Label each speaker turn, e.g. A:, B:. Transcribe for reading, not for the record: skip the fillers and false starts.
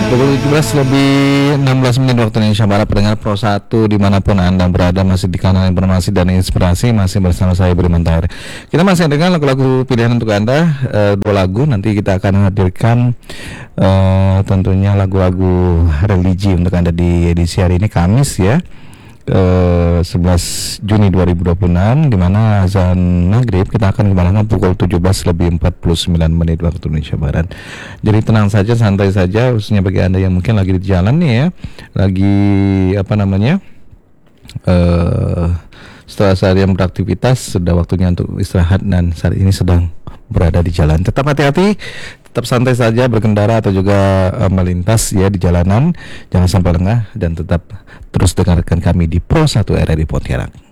A: Pukul 17 lebih 16 menit waktu Indonesia Barat. Pendengar Pro 1 dimanapun Anda berada, masih di kanal informasi dan inspirasi, masih bersama saya Budiman Tahir. Kita masih dengan lagu-lagu pilihan untuk Anda, dua lagu. Nanti kita akan hadirkan tentunya lagu-lagu religi untuk Anda di edisi hari ini, Kamis ya, 11 Juni 2026, di mana azan maghrib kita akan kembalikan pukul 17 lebih 49 menit waktu Indonesia Barat. Jadi tenang saja, santai saja, khususnya bagi Anda yang mungkin lagi di jalan nih ya, lagi setelah seharian beraktivitas, sudah waktunya untuk istirahat dan saat ini sedang berada di jalan. Tetap hati-hati, tetap santai saja berkendara atau juga melintas ya di jalanan. Jangan sampai lengah dan tetap terus dengarkan kami di Pro 1 RRI Pontianak.